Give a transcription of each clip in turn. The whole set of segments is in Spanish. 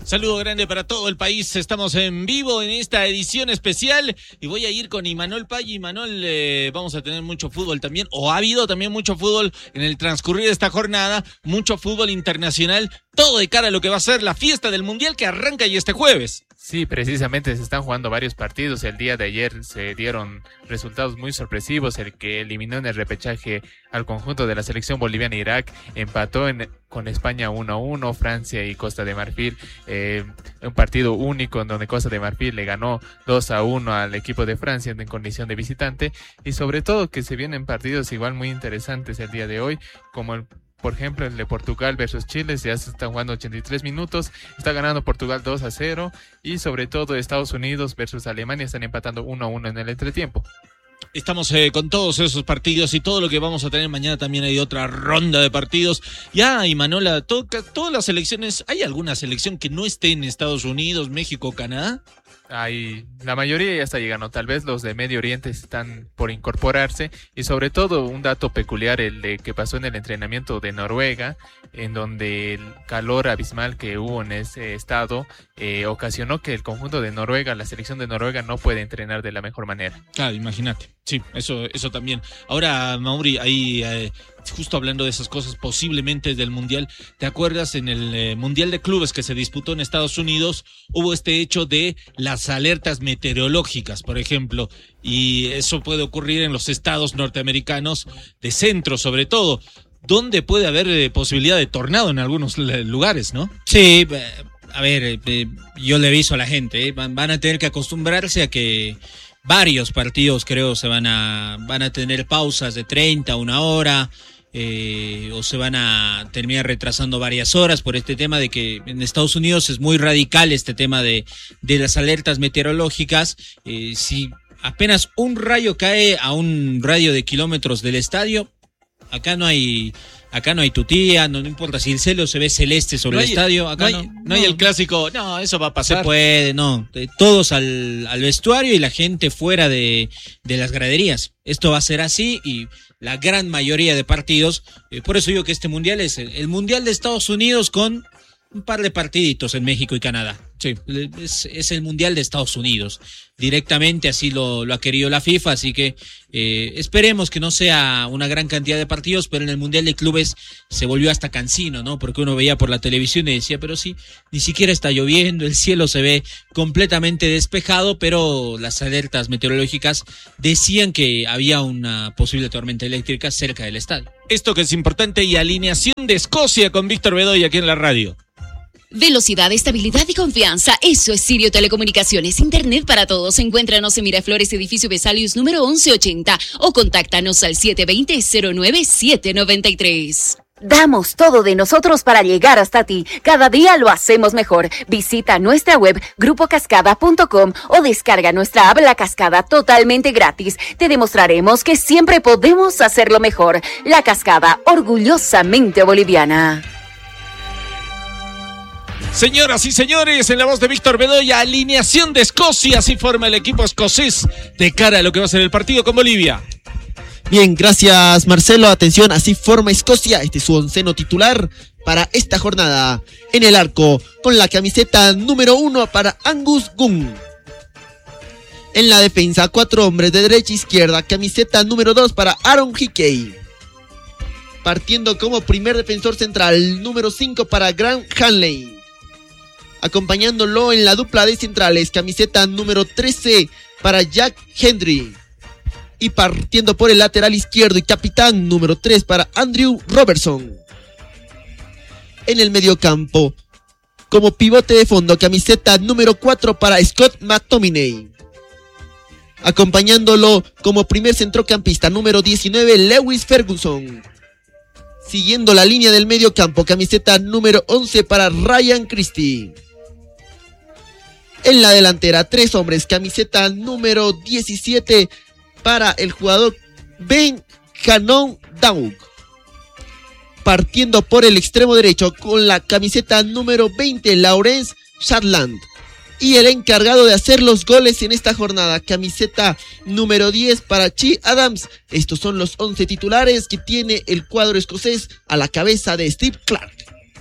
Saludo grande para todo el país. Estamos en vivo en esta edición especial y voy a ir con Imanol Paggi. Imanol, vamos a tener mucho fútbol también, o ha habido también mucho fútbol en el transcurrir de esta jornada, mucho fútbol internacional, todo de cara a lo que va a ser la fiesta del Mundial que arranca ya este jueves. Sí, precisamente se están jugando varios partidos. El día de ayer se dieron resultados muy sorpresivos. El que eliminó en el repechaje al conjunto de la selección boliviana Irak, empató con España 1-1, Francia y Costa de Marfil, un partido único en donde Costa de Marfil le ganó 2-1 al equipo de Francia en condición de visitante, y sobre todo que se vienen partidos igual muy interesantes el día de hoy, como por ejemplo, el de Portugal versus Chile. Ya se están jugando 83 minutos, está ganando Portugal 2-0, y sobre todo Estados Unidos versus Alemania están empatando 1-1 en el entretiempo. Estamos con todos esos partidos y todo lo que vamos a tener mañana. También hay otra ronda de partidos. Ya, Imanola, todas las selecciones, ¿hay alguna selección que no esté en Estados Unidos, México, Canadá? La mayoría ya está llegando, tal vez los de Medio Oriente están por incorporarse, y sobre todo un dato peculiar, el de que pasó en el entrenamiento de Noruega, en donde el calor abismal que hubo en ese estado ocasionó que el conjunto de Noruega, la selección de Noruega, no puede entrenar de la mejor manera. Claro, imagínate. Sí, eso también. Ahora, Mauri, ahí justo hablando de esas cosas, posiblemente del Mundial, ¿te acuerdas en el Mundial de Clubes que se disputó en Estados Unidos? Hubo este hecho de las alertas meteorológicas, por ejemplo, y eso puede ocurrir en los estados norteamericanos, de centro sobre todo, donde puede haber posibilidad de tornado en algunos lugares, ¿no? Sí, a ver, yo le aviso a la gente, van a tener que acostumbrarse a que varios partidos, creo, se van a tener pausas de 30 a una hora, o se van a terminar retrasando varias horas por este tema de que en Estados Unidos es muy radical este tema de las alertas meteorológicas. Si apenas un rayo cae a un radio de kilómetros del estadio, acá no hay tutía, no importa si el cielo se ve celeste sobre el estadio, acá no hay el clásico, no, eso va a pasar. Se puede, no, todos al vestuario y la gente fuera de las graderías. Esto va a ser así, y la gran mayoría de partidos, por eso digo que este mundial es el mundial de Estados Unidos con un par de partiditos en México y Canadá. Sí, es el mundial de Estados Unidos. Directamente así lo ha querido la FIFA, así que esperemos que no sea una gran cantidad de partidos, pero en el mundial de clubes se volvió hasta cansino, ¿no? Porque uno veía por la televisión y decía, pero sí, ni siquiera está lloviendo, el cielo se ve completamente despejado, pero las alertas meteorológicas decían que había una posible tormenta eléctrica cerca del estadio. Esto que es importante, y alineación de Escocia con Víctor Bedoya aquí en la radio. Velocidad, estabilidad y confianza. Eso es Sirio Telecomunicaciones. Internet para todos. Encuéntranos en Miraflores, edificio Vesalius número 1180, o contáctanos al 720-09793. Damos todo de nosotros para llegar hasta ti. Cada día lo hacemos mejor. Visita nuestra web grupocascada.com o descarga nuestra app La Cascada totalmente gratis. Te demostraremos que siempre podemos hacerlo mejor. La Cascada, orgullosamente boliviana. Señoras y señores, en la voz de Víctor Bedoya, alineación de Escocia, así forma el equipo escocés de cara a lo que va a ser el partido con Bolivia. Bien, gracias Marcelo. Atención, así forma Escocia. Este es su onceno titular para esta jornada. En el arco, con la camiseta número 1 para Angus Gunn. En la defensa, 4 hombres de derecha e izquierda, camiseta número 2 para Aaron Hickey. Partiendo como primer defensor central, número 5 para Grant Hanley. Acompañándolo en la dupla de centrales, camiseta número 13 para Jack Hendry. Y partiendo por el lateral izquierdo y capitán número 3 para Andrew Robertson. En el mediocampo, como pivote de fondo, camiseta número 4 para Scott McTominay. Acompañándolo como primer centrocampista, número 19, Lewis Ferguson. Siguiendo la línea del mediocampo, camiseta número 11 para Ryan Christie. En la delantera, 3 hombres, camiseta número 17 para el jugador Ben Hannon Daug. Partiendo por el extremo derecho con la camiseta número 20, Lawrence Shatland. Y el encargado de hacer los goles en esta jornada, camiseta número 10 para Chi Adams. Estos son los 11 titulares que tiene el cuadro escocés a la cabeza de Steve Clarke.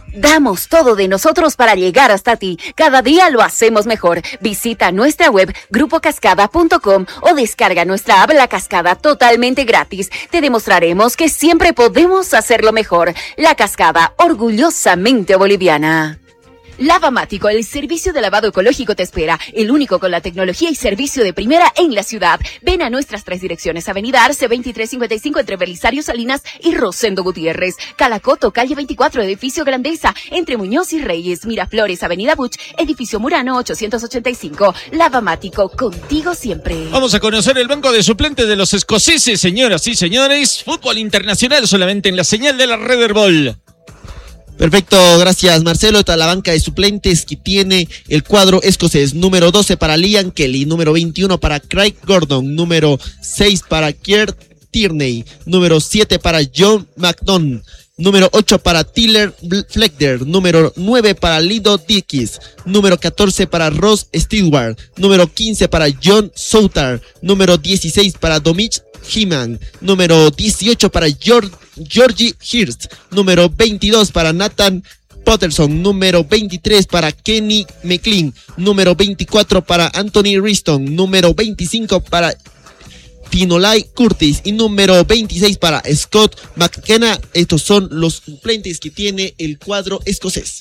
Damos todo de nosotros para llegar hasta ti. Cada día lo hacemos mejor. Visita nuestra web grupocascada.com o descarga nuestra app La Cascada totalmente gratis. Te demostraremos que siempre podemos hacerlo mejor. La Cascada, orgullosamente boliviana. Lavamático, el servicio de lavado ecológico te espera, el único con la tecnología y servicio de primera en la ciudad. Ven a nuestras 3 direcciones: Avenida Arce 2355 entre Belisario Salinas y Rosendo Gutiérrez, Calacoto, calle 24, edificio Grandeza, entre Muñoz y Reyes, Miraflores, Avenida Buch, edificio Murano 885. Lavamático, contigo siempre. Vamos a conocer el banco de suplentes de los escoceses, señoras y señores. Fútbol internacional solamente en la señal de la Red Bull. Perfecto, gracias Marcelo. Esta es la banca de suplentes que tiene el cuadro escocés. Número 12 para Liam Kelly, número 21 para Craig Gordon, número 6 para Kier Tierney, número 7 para John McDonough, número 8 para Tyler Fleckner, número 9 para Lido Dickies, número 14 para Ross Stewart, número 15 para John Southard, número 16 para Dominic Heeman, número 18 para Georgie Hirst, número 22 para Nathan Patterson, número 23 para Kenny McLean, número 24 para Anthony Riston, número 25 para Tinolai Curtis y número 26 para Scott McKenna. Estos son los suplentes que tiene el cuadro escocés.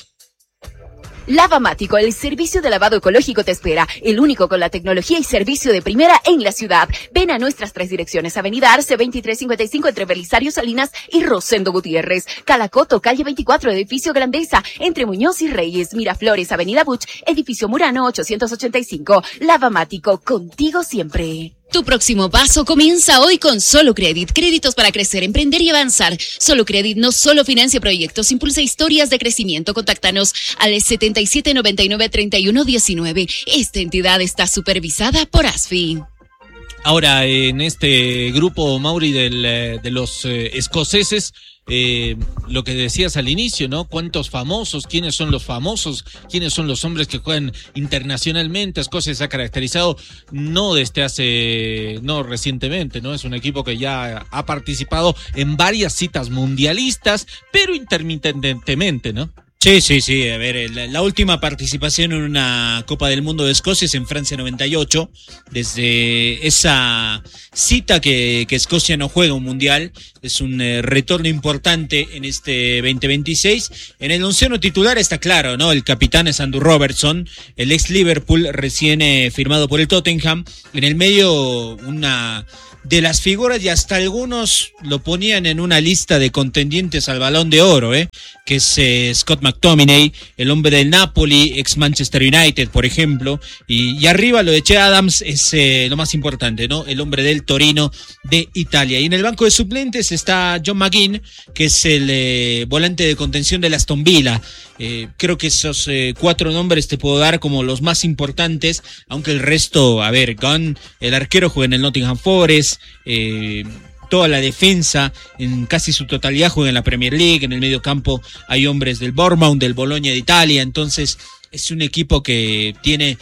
Lavamático, el servicio de lavado ecológico te espera, el único con la tecnología y servicio de primera en la ciudad. Ven a nuestras 3 direcciones: Avenida Arce 2355 entre Belisario Salinas y Rosendo Gutiérrez, Calacoto, calle 24, edificio Grandeza, entre Muñoz y Reyes, Miraflores, Avenida Buch, edificio Murano 885. Lavamático, contigo siempre. Tu próximo paso comienza hoy con Solo Credit. Créditos para crecer, emprender y avanzar. Solo Credit no solo financia proyectos, impulsa historias de crecimiento. Contáctanos al 7799-3119. Esta entidad está supervisada por ASFI. Ahora, en este grupo, Mauri, de los escoceses, lo que decías al inicio, ¿no? ¿Cuántos famosos? ¿Quiénes son los famosos? ¿Quiénes son los hombres que juegan internacionalmente? Escocia se ha caracterizado no recientemente, ¿no? Es un equipo que ya ha participado en varias citas mundialistas, pero intermitentemente, ¿no? Sí. A ver, la última participación en una Copa del Mundo de Escocia es en Francia 98. Desde esa cita que Escocia no juega un mundial, es un retorno importante en este 2026. En el onceno titular está claro, ¿no? El capitán es Andrew Robertson, el ex Liverpool, recién firmado por el Tottenham. En el medio, una de las figuras, y hasta algunos lo ponían en una lista de contendientes al Balón de Oro, que es Scott McTominay, el hombre del Napoli, ex Manchester United, por ejemplo, y arriba lo de Che Adams es lo más importante, ¿no? El hombre del Torino de Italia. Y en el banco de suplentes está John McGinn, que es el volante de contención del Aston Villa. Creo que esos 4 nombres te puedo dar como los más importantes, aunque el resto, a ver, Gunn, el arquero, juega en el Nottingham Forest, toda la defensa en casi su totalidad juega en la Premier League. En el medio campo hay hombres del Bournemouth, del Bologna de Italia. Entonces es un equipo que tiene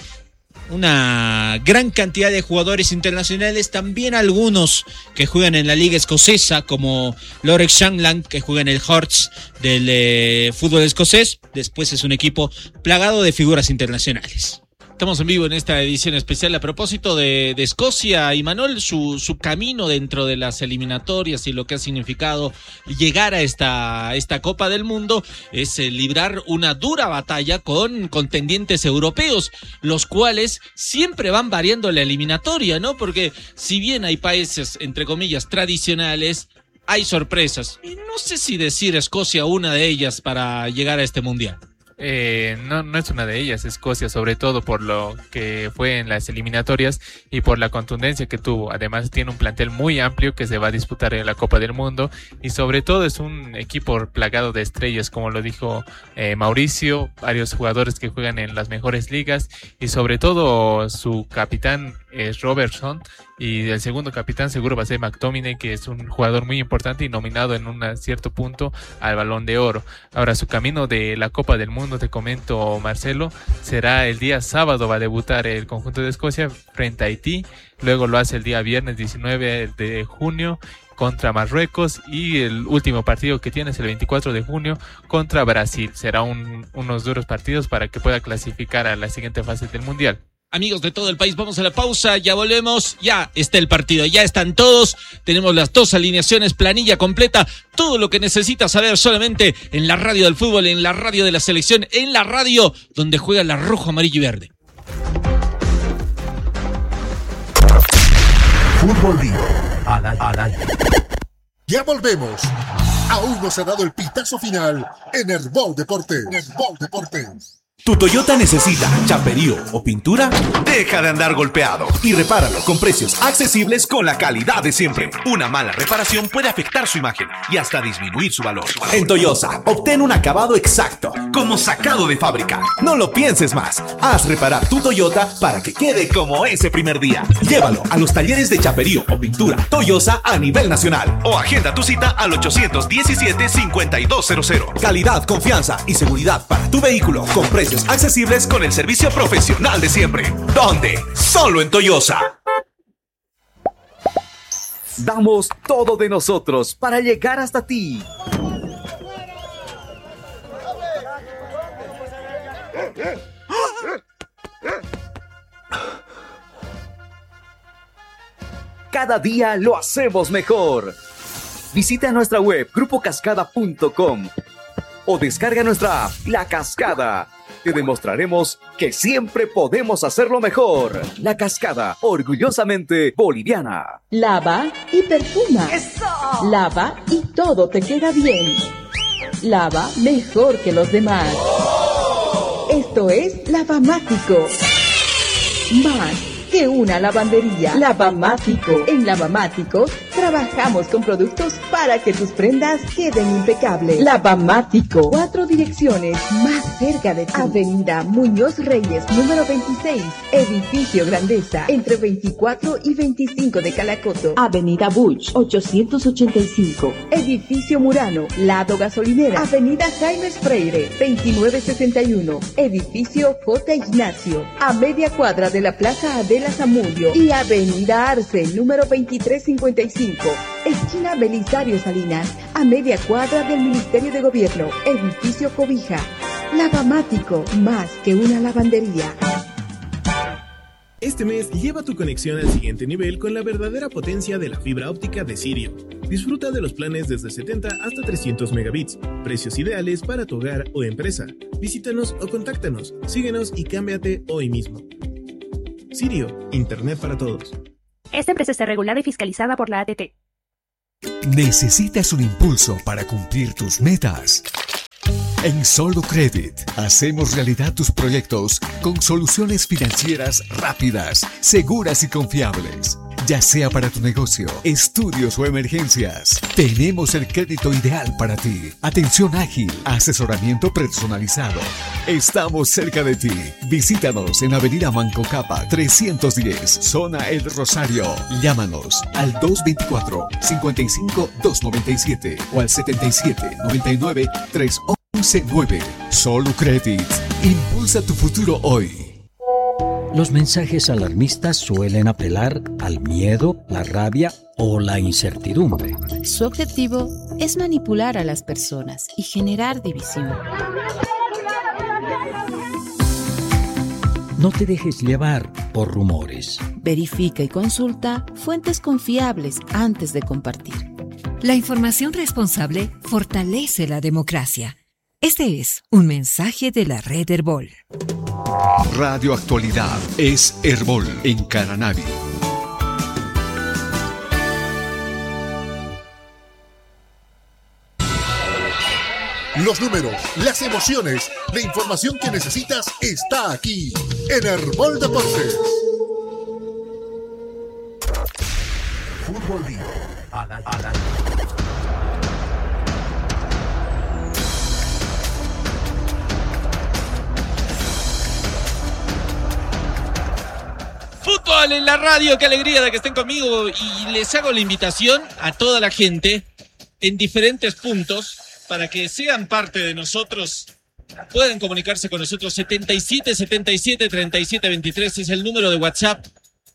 una gran cantidad de jugadores internacionales, también algunos que juegan en la liga escocesa, como Lorek Shangland, que juega en el Hearts del fútbol escocés. Después es un equipo plagado de figuras internacionales. Estamos en vivo en esta edición especial a propósito de Escocia y Manuel, su camino dentro de las eliminatorias y lo que ha significado llegar a esta Copa del Mundo es librar una dura batalla con contendientes europeos, los cuales siempre van variando la eliminatoria, ¿no? Porque si bien hay países, entre comillas, tradicionales, hay sorpresas. Y no sé si decir Escocia una de ellas para llegar a este mundial. No es una de ellas, Escocia, sobre todo por lo que fue en las eliminatorias y por la contundencia que tuvo. Además tiene un plantel muy amplio que se va a disputar en la Copa del Mundo y sobre todo es un equipo plagado de estrellas, como lo dijo Mauricio, varios jugadores que juegan en las mejores ligas y sobre todo su capitán es Robertson y el segundo capitán seguro va a ser McTominay, que es un jugador muy importante y nominado en un cierto punto al Balón de Oro. Ahora su camino de la Copa del Mundo, te comento Marcelo, será el día sábado, va a debutar el conjunto de Escocia frente a Haití, luego lo hace el día viernes 19 de junio contra Marruecos y el último partido que tiene es el 24 de junio contra Brasil. Será unos duros partidos para que pueda clasificar a la siguiente fase del Mundial. Amigos de todo el país, vamos a la pausa, ya volvemos, ya está el partido, ya están todos, tenemos las 2 alineaciones, planilla completa, todo lo que necesitas saber solamente en la radio del fútbol, en la radio de la selección, en la radio donde juega la rojo, amarillo y verde. Fútbol Vivo al aire. Ya volvemos. Aún no se ha dado el pitazo final en Herbol Deportes. ¿Tu Toyota necesita chaperío o pintura? Deja de andar golpeado y repáralo con precios accesibles con la calidad de siempre. Una mala reparación puede afectar su imagen y hasta disminuir su valor. En Toyosa, obtén un acabado exacto, como sacado de fábrica. No lo pienses más. Haz reparar tu Toyota para que quede como ese primer día. Llévalo a los talleres de chaperío o pintura Toyosa a nivel nacional o agenda tu cita al 817-5200. Calidad, confianza y seguridad para tu vehículo con precios accesibles con el servicio profesional de siempre. ¿Dónde? Solo en Toyosa. Damos todo de nosotros para llegar hasta ti. Cada día lo hacemos mejor. Visita nuestra web grupocascada.com o descarga nuestra app La Cascada. Te demostraremos que siempre podemos hacerlo mejor. La Cascada, orgullosamente boliviana. Lava y perfuma. ¡Eso! Lava y todo te queda bien. Lava mejor que los demás. Esto es Lavamático. Más que una lavandería. Lavamático. En Lavamático trabajamos con productos para que tus prendas queden impecables. Lavamático. 4 direcciones más cerca de ti. Avenida Muñoz Reyes, número 26. Edificio Grandeza, entre 24 y 25 de Calacoto. Avenida Buch, 885. Edificio Murano, lado gasolinera. Avenida Jaime Freire, 2961. Edificio J. Ignacio, a media cuadra de la Plaza Adela Zamudio. Y Avenida Arce, número 2355. Esquina Belisario Salinas, a media cuadra del Ministerio de Gobierno. Edificio Cobija. Lavamático, más que una lavandería. Este mes lleva tu conexión al siguiente nivel con la verdadera potencia de la fibra óptica de Sirio. Disfruta de los planes desde 70 hasta 300 megabits. Precios ideales para tu hogar o empresa. Visítanos o contáctanos. Síguenos y cámbiate hoy mismo. Sirio, Internet para todos. Esta empresa está regulada y fiscalizada por la ATT. ¿Necesitas un impulso para cumplir tus metas? En Solo Credit hacemos realidad tus proyectos con soluciones financieras rápidas, seguras y confiables. Ya sea para tu negocio, estudios o emergencias, tenemos el crédito ideal para ti. Atención ágil, asesoramiento personalizado. Estamos cerca de ti. Visítanos en Avenida Manco Capa 310, Zona El Rosario. Llámanos al 224-55-297 o al 77-99-311-9. Solo Credit. Impulsa tu futuro hoy. Los mensajes alarmistas suelen apelar al miedo, la rabia o la incertidumbre. Su objetivo es manipular a las personas y generar división. No te dejes llevar por rumores. Verifica y consulta fuentes confiables antes de compartir. La información responsable fortalece la democracia. Este es un mensaje de la red Herbol. Radio Actualidad es Herbol en Caranavi. Los números, las emociones, la información que necesitas está aquí en Herbol Deportes. Fútbol Vivo al aire. Fútbol en la radio, qué alegría de que estén conmigo y les hago la invitación a toda la gente en diferentes puntos para que sean parte de nosotros, pueden comunicarse con nosotros. 77 77 37 23 es el número de WhatsApp.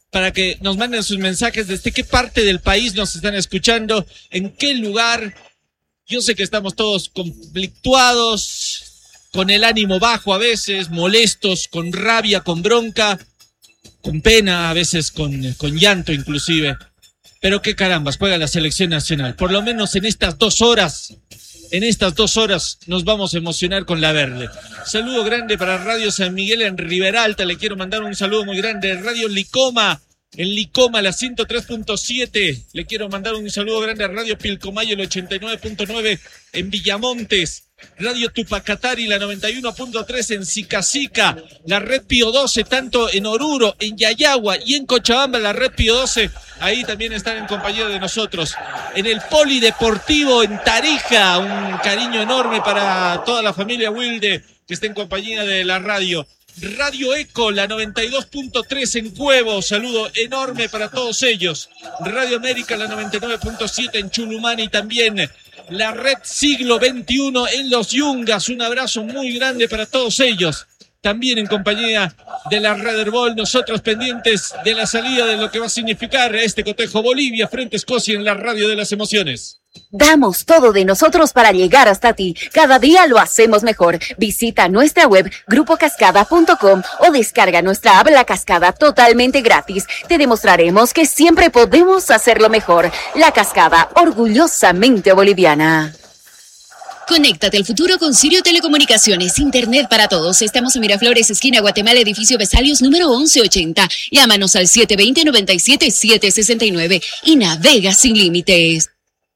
para que nos manden sus mensajes desde qué parte del país nos están escuchando, en qué lugar. Yo sé que estamos todos conflictuados, con el ánimo bajo a veces, molestos, con rabia, con bronca, con pena, a veces con llanto inclusive. Pero qué carambas, juega la selección nacional. Por lo menos en estas 2 horas nos vamos a emocionar con la verde. Saludo grande para Radio San Miguel en Riberalta. Le quiero mandar un saludo muy grande. Radio Licoma, en Licoma, la 103.7. Le quiero mandar un saludo grande a Radio Pilcomayo, el 89.9 en Villamontes. Radio Tupacatari, la 91.3 en Sicacica, la Red Pío 12, tanto en Oruro, en Yayagua y en Cochabamba, la Red Pío 12, ahí también están en compañía de nosotros. En el Polideportivo en Tarija, un cariño enorme para toda la familia Wilde que está en compañía de la radio. Radio Eco, la 92.3 en Cuevo, saludo enorme para todos ellos. Radio América, la 99.7 en Chulumani también. La Red Siglo XXI en Los Yungas, un abrazo muy grande para todos ellos. También en compañía de la Red Herbol, nosotros pendientes de la salida de lo que va a significar este cotejo Bolivia frente a Escocia en la radio de las emociones. Damos todo de nosotros para llegar hasta ti. Cada día lo hacemos mejor. Visita nuestra web grupocascada.com o descarga nuestra app La Cascada totalmente gratis. Te demostraremos que siempre podemos hacerlo mejor. La Cascada, orgullosamente boliviana. Conéctate al futuro con Sirio Telecomunicaciones, Internet para todos. Estamos en Miraflores, esquina Guatemala, edificio Vesalius, número 1180. Llámanos al 720-97-769 y navega sin límites.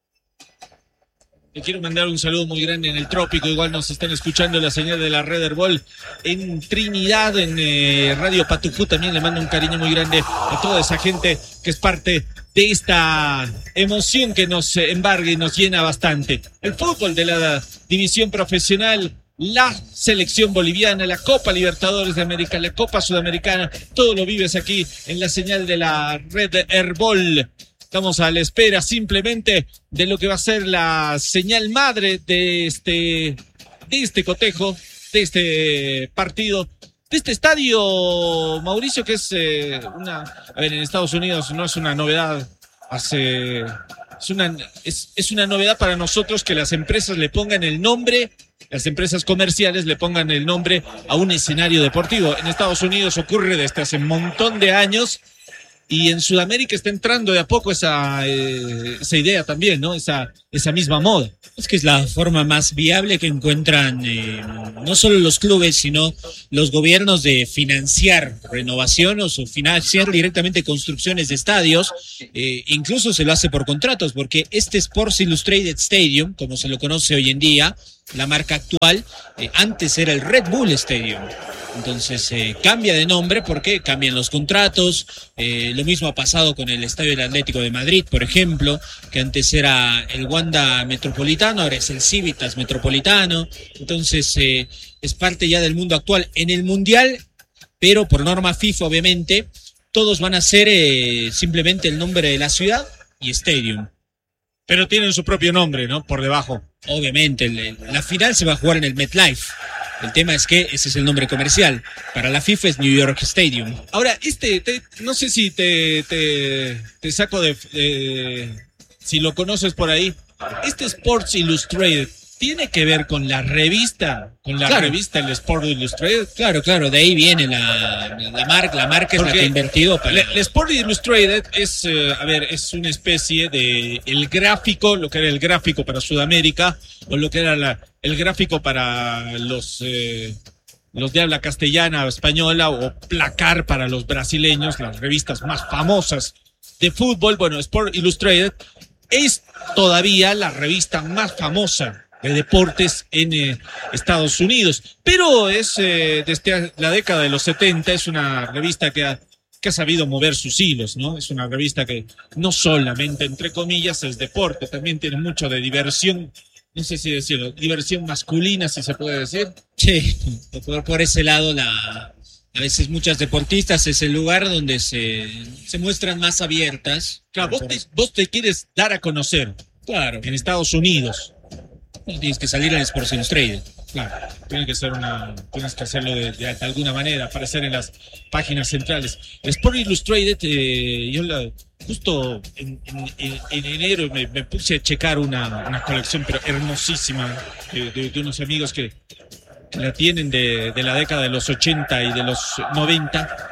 Le quiero mandar un saludo muy grande en el trópico. Igual nos están escuchando la señal de la Red Herbol en Trinidad, en Radio Patujú. También le mando un cariño muy grande a toda esa gente que es parte de esta emoción que nos embarga y nos llena bastante. El fútbol de la división profesional, la selección boliviana, la Copa Libertadores de América, la Copa Sudamericana, todo lo vives aquí en la señal de la Red Herbol. Estamos a la espera simplemente de lo que va a ser la señal madre de este cotejo, de este partido, de este estadio, Mauricio, que es en Estados Unidos no es una novedad, es una novedad para nosotros que las empresas le pongan el nombre, las empresas comerciales le pongan el nombre a un escenario deportivo. En Estados Unidos ocurre desde hace un montón de años. Y en Sudamérica está entrando de a poco esa idea también, ¿no? Esa misma moda. Es que es la forma más viable que encuentran no solo los clubes, sino los gobiernos de financiar renovaciones o financiar directamente construcciones de estadios. Incluso se lo hace por contratos, porque este Sports Illustrated Stadium, como se lo conoce hoy en día, la marca actual, antes era el Red Bull Stadium. Entonces cambia de nombre porque cambian los contratos. Lo mismo ha pasado con el Estadio del Atlético de Madrid, por ejemplo, que antes era el Wanda Metropolitano, ahora es el Civitas Metropolitano. Entonces es parte ya del mundo actual. En el Mundial, pero por norma FIFA obviamente, todos van a ser simplemente el nombre de la ciudad y Stadium. Pero tienen su propio nombre, ¿no? Por debajo. Obviamente, la final se va a jugar en el MetLife. El tema es que ese es el nombre comercial. Para la FIFA es New York Stadium. Ahora, no sé si te saco si lo conoces por ahí. Este Sports Illustrated tiene que ver con la revista, revista el Sport Illustrated. Claro, de ahí viene la marca. La marca es la que ha invertido para... El Sport Illustrated es una especie de el gráfico, lo que era el gráfico para Sudamérica, o lo que era el gráfico para los de habla castellana o española, o Placar para los brasileños, las revistas más famosas de fútbol. Bueno, Sport Illustrated es todavía la revista más famosa de deportes en Estados Unidos, pero es desde la década de los 70, es una revista que ha sabido mover sus hilos, ¿no? Es una revista que no solamente, entre comillas, es deporte, también tiene mucho de diversión, no sé si decirlo, diversión masculina, si se puede decir. Sí, por ese lado, a veces muchas deportistas es el lugar donde se muestran más abiertas. Claro, vos te quieres dar a conocer, claro, en Estados Unidos. Tienes que salir en Sports Illustrated. Claro, tienes que hacerlo de alguna manera, aparecer en las páginas centrales. El Sport Illustrated, justo en enero me puse a checar una colección, pero hermosísima, de unos amigos que la tienen de la década de los 80 y de los 90.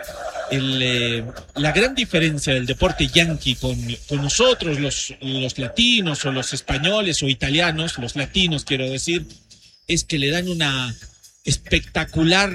La gran diferencia del deporte yanqui con nosotros, los latinos o los españoles o italianos, los latinos quiero decir, es que le dan una espectacular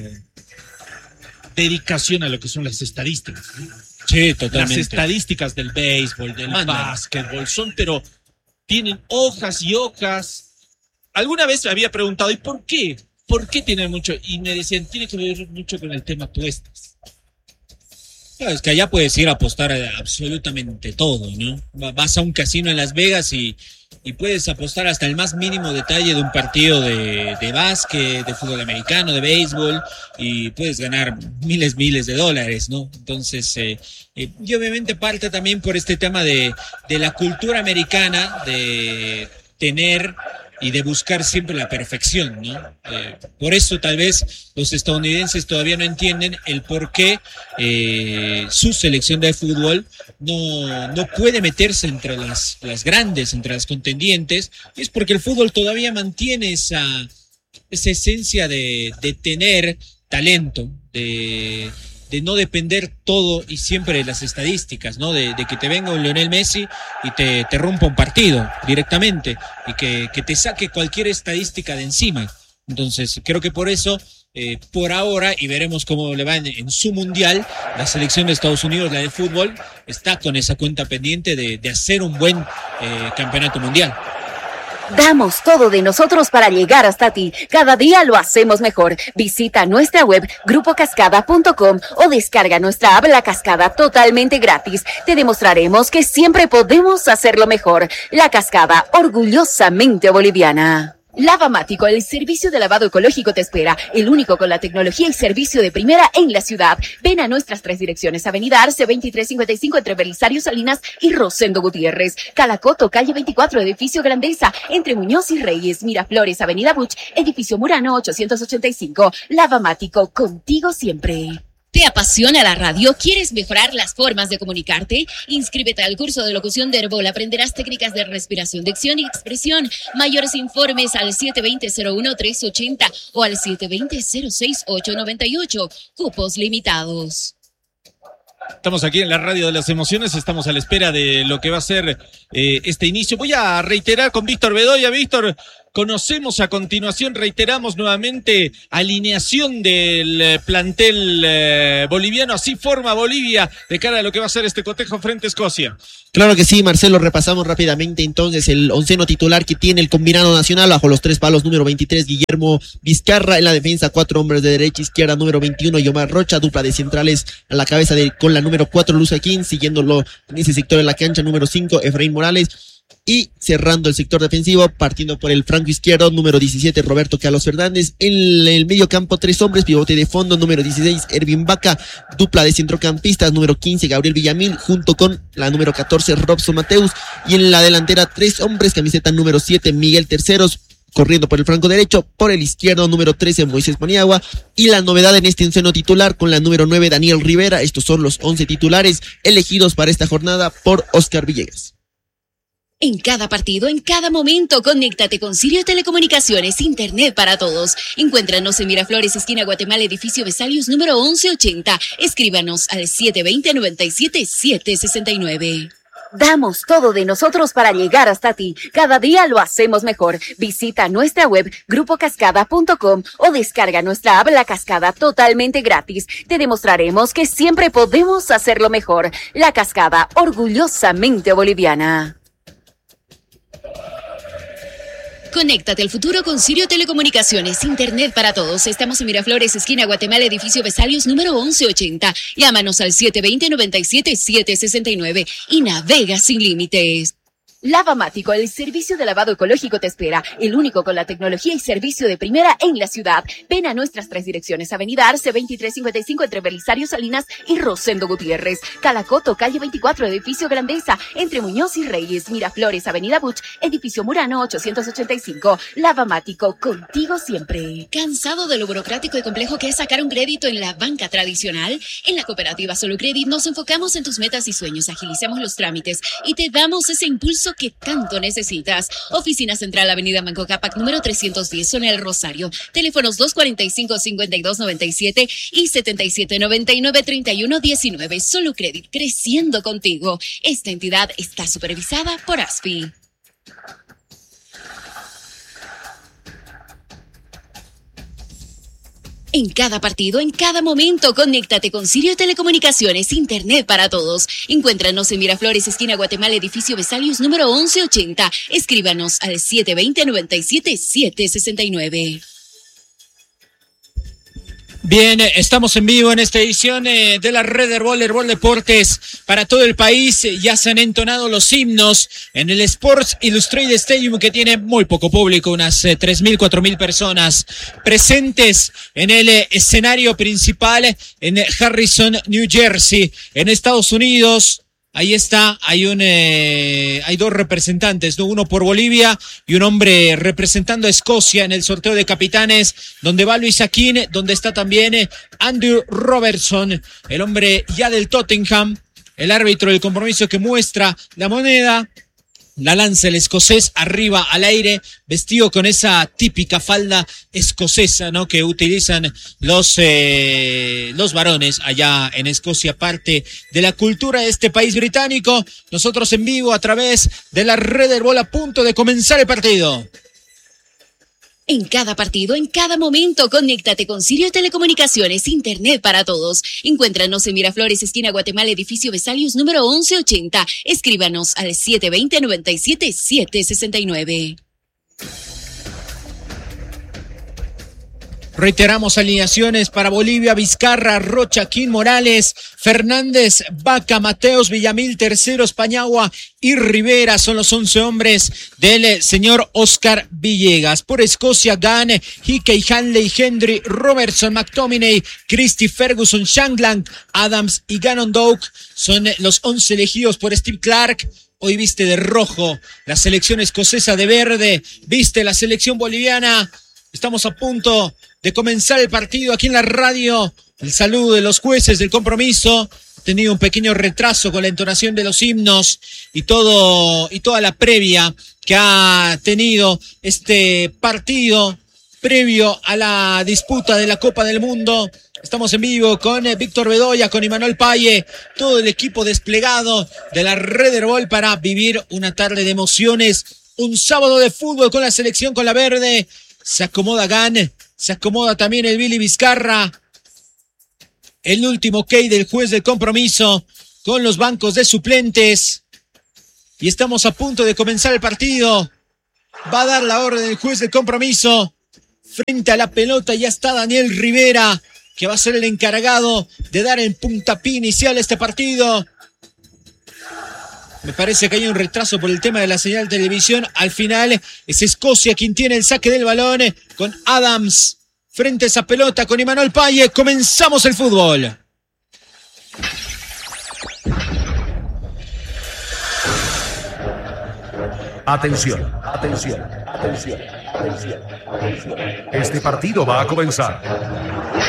dedicación a lo que son las estadísticas. Sí, totalmente. Las estadísticas del béisbol, del básquetbol, pero tienen hojas y hojas. Alguna vez me había preguntado, ¿y por qué? ¿Por qué tienen mucho? Y me decían, tiene que ver mucho con el tema apuestas. Claro, es que allá puedes ir a apostar a absolutamente todo, ¿no? Vas a un casino en Las Vegas y puedes apostar hasta el más mínimo detalle de un partido de básquet, de fútbol americano, de béisbol, y puedes ganar miles de dólares, ¿no? Entonces, y obviamente parte también por este tema de la cultura americana, de tener y de buscar siempre la perfección, ¿no? Por eso tal vez los estadounidenses todavía no entienden el por qué su selección de fútbol no puede meterse entre las grandes, entre las contendientes, y es porque el fútbol todavía mantiene esa esencia de tener talento, de no depender todo y siempre de las estadísticas, ¿no? De que te venga un Lionel Messi y te rompa un partido directamente y que te saque cualquier estadística de encima. Entonces, creo que por eso, por ahora, y veremos cómo le va en su mundial, la selección de Estados Unidos, la de fútbol, está con esa cuenta pendiente de hacer un buen campeonato mundial. Damos todo de nosotros para llegar hasta ti. Cada día lo hacemos mejor. Visita nuestra web grupocascada.com o descarga nuestra app La Cascada totalmente gratis. Te demostraremos que siempre podemos hacerlo mejor. La Cascada, orgullosamente boliviana. Lavamático, el servicio de lavado ecológico te espera, el único con la tecnología y servicio de primera en la ciudad. Ven a nuestras 3 direcciones: Avenida Arce 2355 entre Belisario Salinas y Rosendo Gutiérrez, Calacoto, calle 24, edificio Grandeza, entre Muñoz y Reyes, Miraflores, Avenida Buch, edificio Murano 885. Lavamático, contigo siempre. ¿Te apasiona la radio? ¿Quieres mejorar las formas de comunicarte? Inscríbete al curso de locución de Herbol. Aprenderás técnicas de respiración, dicción y expresión. Mayores informes al 720-01380 o al 720-06898. Cupos limitados. Estamos aquí en la radio de las emociones, estamos a la espera de lo que va a ser este inicio. Voy a reiterar con Víctor Bedoya. Víctor, conocemos a continuación, reiteramos nuevamente, alineación del plantel boliviano. Así forma Bolivia de cara a lo que va a ser este cotejo frente a Escocia. Claro que sí, Marcelo, repasamos rápidamente entonces el onceno titular que tiene el combinado nacional. Bajo los 3 palos, número 23, Guillermo Vizcarra. En la defensa, 4 hombres de derecha, izquierda, número 21, Yomar Rocha. Dupla de centrales a la cabeza con la número 4, Luz Aquín. Siguiéndolo en ese sector de la cancha, número 5, Efraín Morales. Y cerrando el sector defensivo, partiendo por el flanco izquierdo, número 17, Roberto Carlos Fernández. En el medio campo, 3 hombres, pivote de fondo, número 16, Ervin Vaca. Dupla de centrocampistas, número 15, Gabriel Villamil, junto con la número 14, Robson Mateus. Y en la delantera, 3 hombres, camiseta número 7, Miguel Terceros, corriendo por el flanco derecho. Por el izquierdo, número 13, Moisés Paniagua. Y la novedad en este onceno titular, con la número 9, Daniel Rivera. Estos son los 11 titulares elegidos para esta jornada por Oscar Villegas. En cada partido, en cada momento, conéctate con Sirio Telecomunicaciones, Internet para todos. Encuéntranos en Miraflores, esquina Guatemala, edificio Vesalius, número 1180. Escríbanos al 720-97-769. Damos todo de nosotros para llegar hasta ti. Cada día lo hacemos mejor. Visita nuestra web grupocascada.com o descarga nuestra app La Cascada totalmente gratis. Te demostraremos que siempre podemos hacerlo mejor. La Cascada, orgullosamente boliviana. Conéctate al futuro con Sirio Telecomunicaciones, Internet para todos. Estamos en Miraflores, esquina Guatemala, edificio Vesalius, número 1180. Llámanos al 720-97-769 y navega sin límites. Lavamático, el servicio de lavado ecológico te espera, el único con la tecnología y servicio de primera en la ciudad. Ven a nuestras 3 direcciones: Avenida Arce 2355 entre Belisario Salinas y Rosendo Gutiérrez, Calacoto, calle 24, edificio Grandeza, entre Muñoz y Reyes, Miraflores, Avenida Buch, edificio Murano 885. Lavamático, contigo siempre. ¿Cansado de lo burocrático y complejo que es sacar un crédito en la banca tradicional? En la cooperativa Solo Credit nos enfocamos en tus metas y sueños, agilizamos los trámites y te damos ese impulso que tanto necesitas. Oficina Central, Avenida Manco Cápac, número 310, zona El Rosario. Teléfonos 245-5297 y 7799-3119. Solo Credit, creciendo contigo. Esta entidad está supervisada por ASFI. En cada partido, en cada momento, conéctate con Sirio Telecomunicaciones, Internet para todos. Encuéntranos en Miraflores, esquina Guatemala, edificio Vesalius, número 1180. Escríbanos al 720-97-769. Bien, estamos en vivo en esta edición de la red Herbol Deportes para todo el país. Ya se han entonado los himnos en el Sports Illustrated Stadium, que tiene muy poco público, unas 3.000, 4.000 personas presentes en el escenario principal en Harrison, New Jersey, en Estados Unidos. Ahí está, hay dos representantes, ¿no? Uno por Bolivia y un hombre representando a Escocia en el sorteo de capitanes, donde va Luis Aquín, donde está también Andrew Robertson, el hombre ya del Tottenham, el árbitro del compromiso que muestra la moneda. La lanza el escocés arriba al aire, vestido con esa típica falda escocesa, ¿no?, que utilizan los varones allá en Escocia, parte de la cultura de este país británico. Nosotros en vivo a través de la red Herbol, a punto de comenzar el partido. En cada partido, en cada momento, conéctate con Sirio Telecomunicaciones, Internet para todos. Encuéntranos en Miraflores, esquina Guatemala, edificio Vesalius, número 1180. Escríbanos al 720-97-769. Reiteramos alineaciones para Bolivia: Vizcarra, Rocha, Quín, Morales, Fernández, Vaca, Mateos, Villamil, Terceros, Paniagua y Rivera son los 11 hombres del señor Oscar Villegas. Por Escocia, Gane, Hickey, Hanley, Hendry, Robertson, McTominay, Christie, Ferguson, Shangland, Adams y Gannon Doak son los 11 elegidos por Steve Clark. Hoy viste de rojo la selección escocesa, de verde viste la selección boliviana. Estamos a punto de comenzar el partido aquí en la radio. El saludo de los jueces del compromiso. Ha tenido un pequeño retraso con la entonación de los himnos y toda la previa que ha tenido este partido previo a la disputa de la Copa del Mundo. Estamos en vivo con Víctor Bedoya, con Imanol Paye, todo el equipo desplegado de la red Herbol para vivir una tarde de emociones. Un sábado de fútbol con la selección, con la verde. Se acomoda Gan, se acomoda también el Billy Vizcarra. El último key del juez del compromiso con los bancos de suplentes. Y estamos a punto de comenzar el partido. Va a dar la orden el juez del compromiso. Frente a la pelota ya está Daniel Rivera, que va a ser el encargado de dar el puntapié inicial a este partido. Me parece que hay un retraso por el tema de la señal de televisión. Al final es Escocia quien tiene el saque del balón con Adams frente a esa pelota con Imanol Paye. Comenzamos el fútbol. Atención, atención, atención, atención, atención. Este partido va a comenzar.